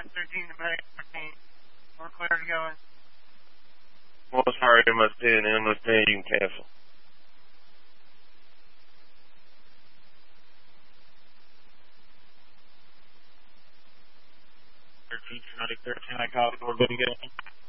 13 to Medic 14. We're clear to go in. Well, sorry, MS-10. MS-10, you can cancel. 13, Medic 13, I copy. We're good to go.